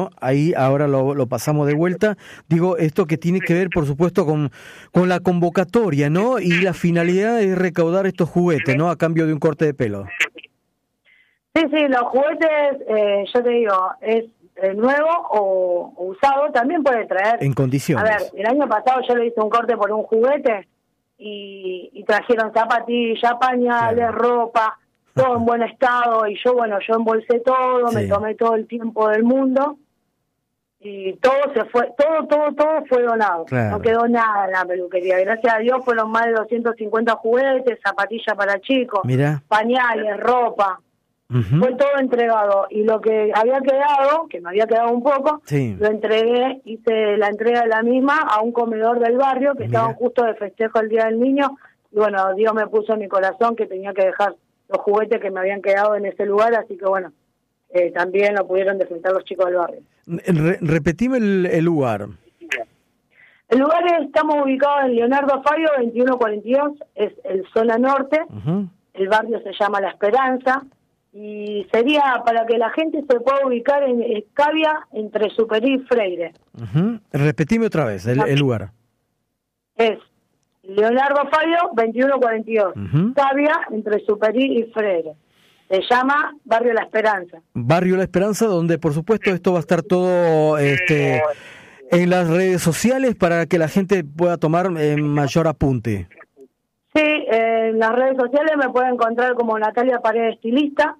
¿no? Ahí ahora lo pasamos de vuelta. Digo, esto que tiene que ver, por supuesto, con la convocatoria, ¿no? Y la finalidad es recaudar estos juguetes, ¿no? A cambio de un corte de pelo. Sí, los juguetes, yo te digo, es nuevo o usado, también puede traer. En condiciones. A ver, el año pasado yo le hice un corte por un juguete y trajeron zapatillas, pañales, claro, ropa, todo en buen estado, y yo embolsé todo, sí, me tomé todo el tiempo del mundo y todo se fue, todo fue donado, claro, no quedó nada en la peluquería. Gracias a Dios fueron más de 250 juguetes, zapatillas para chicos, mirá, pañales, ropa. Fue todo entregado, y lo que había quedado, que me había quedado un poco, sí, lo entregué, hice la entrega de la misma a un comedor del barrio que estaban justo de festejo el Día del Niño, y bueno, Dios me puso en mi corazón que tenía que dejar los juguetes que me habían quedado en ese lugar, así que bueno, también lo pudieron disfrutar los chicos del barrio. Repetime el lugar. El lugar estamos ubicados en Leonardo Fabio 2142, es el zona norte, el barrio se llama La Esperanza, y sería para que la gente se pueda ubicar en Escabia, entre Superí y Freire. Repetime otra vez el lugar. Es Leonardo Fabio 2142, Escabia, entre Superí y Freire. Se llama Barrio La Esperanza. Barrio La Esperanza, donde por supuesto esto va a estar todo en las redes sociales para que la gente pueda tomar mayor apunte. Sí, en las redes sociales me pueden encontrar como Natalia Paredes Estilista,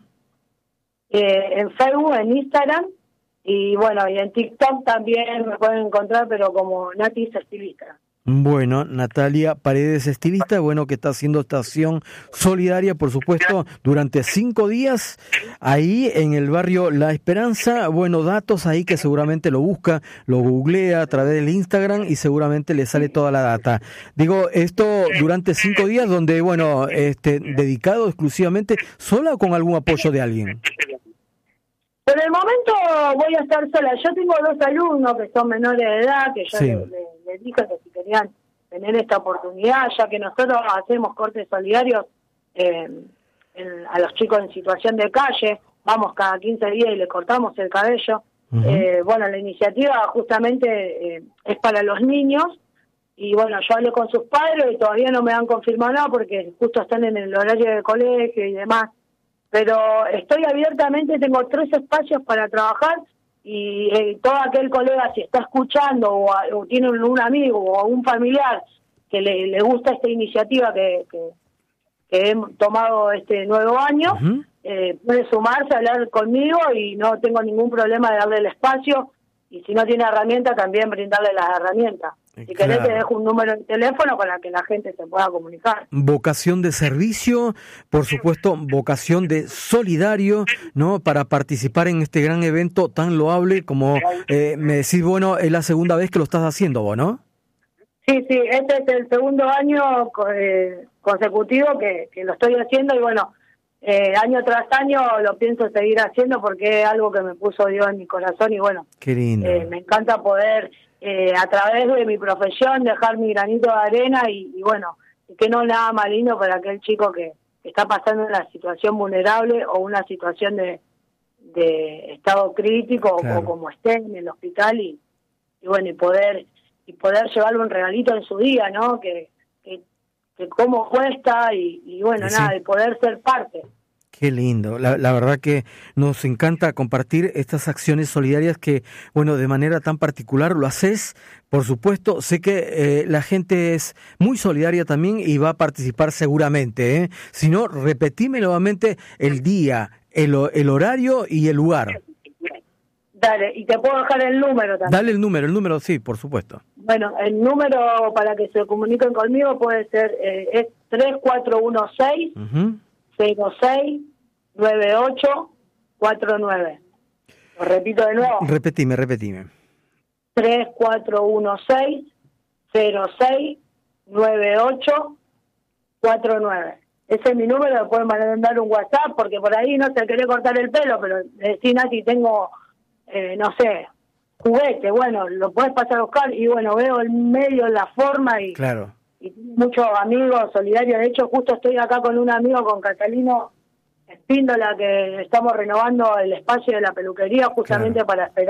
en Facebook, en Instagram, y bueno, y en TikTok también me pueden encontrar, pero como Natis Estilista. Bueno, Natalia Paredes Estilista, bueno, que está haciendo esta acción solidaria, por supuesto, durante 5 días, ahí en el barrio La Esperanza. Bueno, datos ahí que seguramente lo busca, lo googlea a través del Instagram y seguramente le sale toda la data. Digo, esto durante 5 días, donde, bueno, dedicado exclusivamente, ¿sola o con algún apoyo de alguien? Por el momento voy a estar sola. Yo tengo 2 alumnos que son menores de edad, que yo les dije que si querían tener esta oportunidad, ya que nosotros hacemos cortes solidarios a los chicos en situación de calle, vamos cada 15 días y les cortamos el cabello. Bueno, la iniciativa justamente es para los niños, y bueno, yo hablé con sus padres y todavía no me han confirmado nada porque justo están en el horario de colegio y demás. Pero estoy abiertamente, tengo 3 espacios para trabajar, y todo aquel colega, si está escuchando o tiene un amigo o un familiar que le gusta esta iniciativa que he tomado este nuevo año, puede sumarse, hablar conmigo, y no tengo ningún problema de darle el espacio, y si no tiene herramientas también brindarle las herramientas. Si querés te dejo un número de teléfono con la que la gente se pueda comunicar. Vocación de servicio, por supuesto, vocación de solidario, ¿no? Para participar en este gran evento tan loable como me decís, bueno, es la segunda vez que lo estás haciendo vos, ¿no? Sí, este es el segundo año consecutivo que lo estoy haciendo, y bueno, año tras año lo pienso seguir haciendo porque es algo que me puso Dios en mi corazón, y bueno, qué lindo. Me encanta poder a través de mi profesión dejar mi granito de arena, y bueno, que no nada más lindo para aquel chico que está pasando una situación vulnerable o una situación de estado crítico, claro, o como esté en el hospital, y bueno, y poder llevarle un regalito en su día, ¿no? Que cómo cuesta, y bueno, sí, nada, y poder ser parte. Qué lindo, la verdad que nos encanta compartir estas acciones solidarias que, bueno, de manera tan particular lo haces, por supuesto. Sé que la gente es muy solidaria también y va a participar seguramente, Si no, repetime nuevamente el día, el horario y el lugar. Dale, y te puedo dejar el número también. Dale el número, sí, por supuesto. Bueno, el número para que se comuniquen conmigo puede ser, es 3416 06 9849. Lo repito de nuevo. Repetime. 3416 06 9849. Ese es mi número, me pueden mandar un WhatsApp, porque por ahí no se quería cortar el pelo, pero decís, Nati, tengo, no sé, juguete, bueno, lo puedes pasar a buscar, y bueno, veo el medio, la forma, y claro, y muchos amigos solidarios. De hecho, justo estoy acá con un amigo, con Catalino Espíndola, que estamos renovando el espacio de la peluquería justamente, claro, para esperar